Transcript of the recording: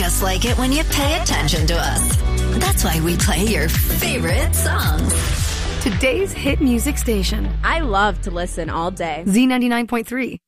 just like it when you pay attention to us. That's why we play your favorite songs. Today's hit music station. I love to listen all day. Z99.3.